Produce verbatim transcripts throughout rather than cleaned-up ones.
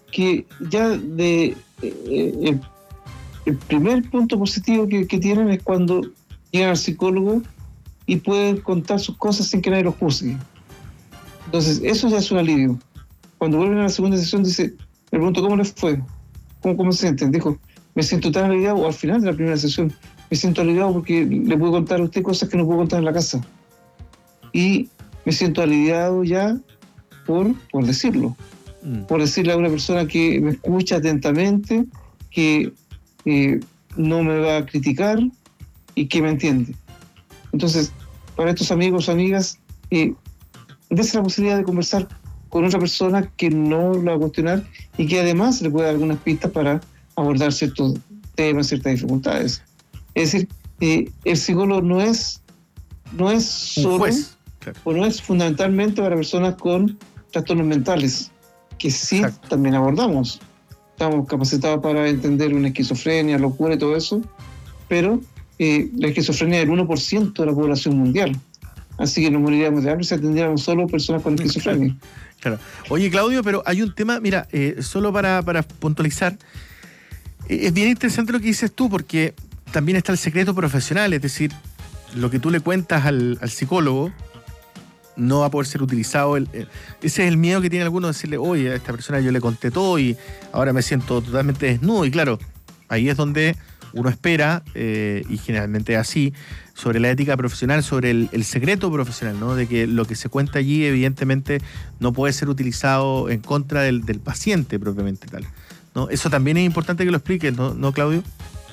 que ya de eh, el, el primer punto positivo que, que tienen es cuando llegan al psicólogo y pueden contar sus cosas sin que nadie los juzgue. Entonces, eso ya es un alivio. Cuando vuelven a la segunda sesión, dice, me pregunto cómo les fue, cómo, cómo se sienten. Dijo, me siento tan aliviado, o al final de la primera sesión, me siento aliviado porque le puedo contar a usted cosas que no puedo contar en la casa. Y me siento aliviado ya por, por decirlo. Mm. Por decirle a una persona que me escucha atentamente, que eh, no me va a criticar y que me entiende. Entonces, para estos amigos o amigas, eh, dése la posibilidad de conversar con otra persona que no lo va a cuestionar y que además le puede dar algunas pistas para abordar ciertos temas, ciertas dificultades. Es decir, eh, el psicólogo no es, no es solo, juez, claro. o no es fundamentalmente para personas con trastornos mentales, que sí Exacto. también abordamos. Estamos capacitados para entender una esquizofrenia, locura y todo eso, pero eh, la esquizofrenia es el uno por ciento de la población mundial. Así que nos moriríamos de hambre si atendiéramos solo personas con esquizofrenia. Claro. Oye, Claudio, pero hay un tema, mira, eh, solo para, para puntualizar, eh, es bien interesante lo que dices tú, porque también está el secreto profesional, es decir, lo que tú le cuentas al, al psicólogo no va a poder ser utilizado. El, eh, ese es el miedo que tiene algunos, decirle, oye, a esta persona yo le conté todo y ahora me siento totalmente desnudo. Y claro, ahí es donde uno espera, eh, y generalmente es así, sobre la ética profesional, sobre el, el secreto profesional, ¿no? De que lo que se cuenta allí evidentemente no puede ser utilizado en contra del, del paciente propiamente tal, ¿no? Eso también es importante que lo expliques, ¿no, ¿no Claudio?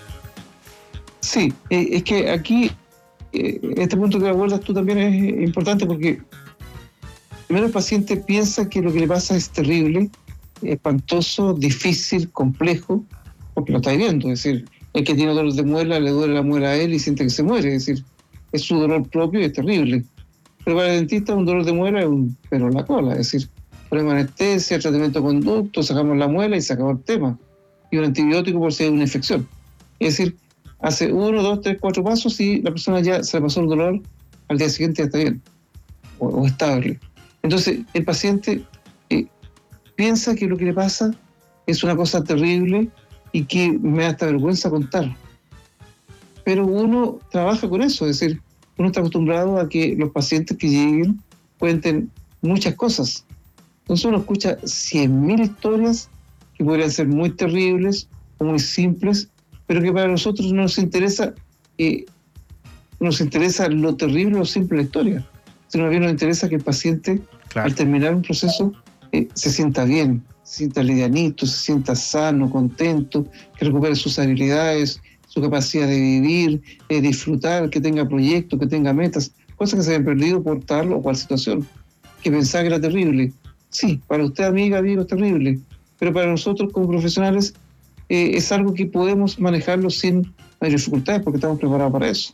Sí, eh, es que aquí eh, este punto que abordas tú también es importante porque primero el paciente piensa que lo que le pasa es terrible, espantoso, difícil, complejo, porque lo está viviendo, es decir, el que tiene dolor de muela, le duele la muela a él y siente que se muere, es decir, es su dolor propio y es terrible. Pero para el dentista un dolor de muela es un pero en la cola, es decir, ponemos anestesia, tratamiento de conducto, sacamos la muela y se acabó el tema. Y un antibiótico por si hay una infección. Es decir, hace uno, dos, tres, cuatro pasos y la persona ya se le pasó el dolor, al día siguiente ya está bien, o, o estable. Entonces, el paciente eh, piensa que lo que le pasa es una cosa terrible y que me da hasta vergüenza contar. Pero uno trabaja con eso, es decir, uno está acostumbrado a que los pacientes que lleguen cuenten muchas cosas. Entonces uno escucha cien mil historias que podrían ser muy terribles o muy simples, pero que para nosotros no nos interesa, eh, nos interesa lo terrible o simple de la historia, sino bien nos interesa que el paciente, claro, al terminar un proceso, eh, se sienta bien, se sienta livianito, se sienta sano, contento, que recupere sus habilidades, su capacidad de vivir, de disfrutar, que tenga proyectos, que tenga metas, cosas que se habían perdido por tal o cual situación, que pensaba que era terrible. Sí, para usted, amiga, amigo, es terrible, pero para nosotros como profesionales eh, es algo que podemos manejarlo sin mayores dificultades porque estamos preparados para eso.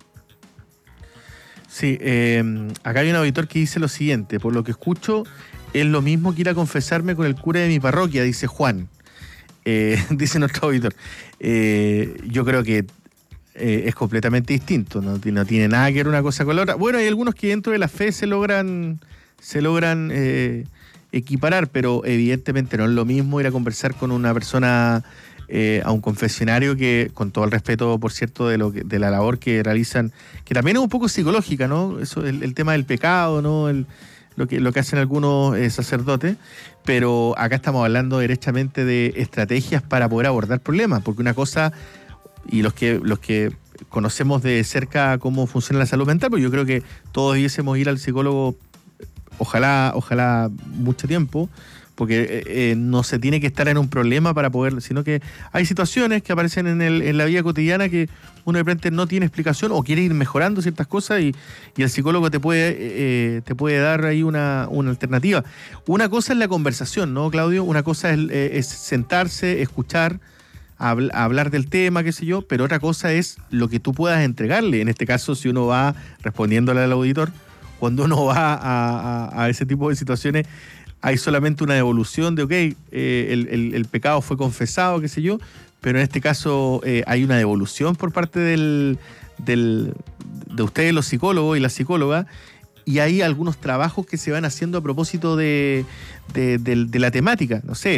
Sí, eh, acá hay un auditor que dice lo siguiente: por lo que escucho, es lo mismo que ir a confesarme con el cura de mi parroquia, dice Juan. Eh, dice nuestro auditor. Eh, yo creo que eh, es completamente distinto, ¿no? no tiene nada que ver una cosa con la otra. Bueno, hay algunos que dentro de la fe se logran, se logran eh, equiparar, pero evidentemente no es lo mismo ir a conversar con una persona eh, a un confesionario, que, con todo el respeto, por cierto, de lo que, de la labor que realizan, que también es un poco psicológica, ¿no? Eso, el, el tema del pecado, ¿no? El, Lo que, lo que hacen algunos eh, sacerdotes, pero acá estamos hablando derechamente de estrategias para poder abordar problemas, porque una cosa, y los que, los que conocemos de cerca cómo funciona la salud mental, pues yo creo que todos debiésemos ir al psicólogo, ojalá, ojalá mucho tiempo, porque eh, no se tiene que estar en un problema para poder, sino que hay situaciones que aparecen en, el, en la vida cotidiana que uno de repente no tiene explicación o quiere ir mejorando ciertas cosas y, y el psicólogo te puede, eh, te puede dar ahí una, una alternativa. Una cosa es la conversación, ¿no, Claudio? Una cosa es, eh, es sentarse, escuchar, habl- hablar del tema, qué sé yo, pero otra cosa es lo que tú puedas entregarle. En este caso, si uno va respondiéndole al auditor, cuando uno va a, a, a ese tipo de situaciones, hay solamente una devolución de, ok, eh, el, el, el pecado fue confesado, qué sé yo, pero en este caso eh, hay una devolución por parte del, del, de ustedes, los psicólogos y la psicóloga, y hay algunos trabajos que se van haciendo a propósito de, de, de, de la temática, no sé,